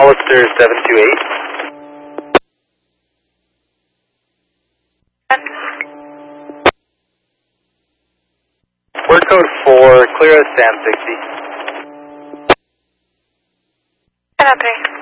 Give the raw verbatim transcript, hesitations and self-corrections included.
Hollister seven two eight. Word code four, clear as Sam sixty. ten three.